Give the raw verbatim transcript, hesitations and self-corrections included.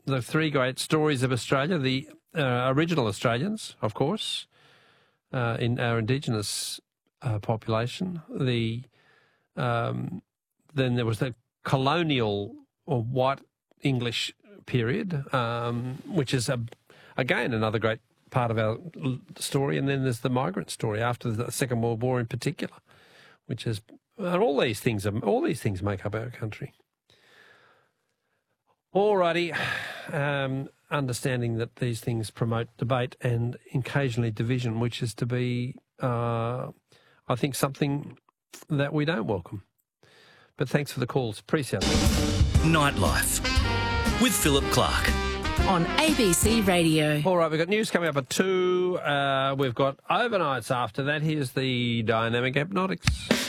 the three great stories of Australia, the uh, original Australians, of course, uh, in our Indigenous uh, population. The um, then there was the colonial or white English period, um, which is, a, again, another great part of our story. And then there's the migrant story after the Second World War in particular, which is, and all these things, are, all these things make up our country. Alrighty, um, understanding that these things promote debate and occasionally division, which is to be, uh, I think, something that we don't welcome. But thanks for the calls. Appreciate it. Nightlife with Philip Clark. On A B C Radio. All right, we've got news coming up at two. Uh, we've got overnights after that. Here's the Dynamic Hypnotics.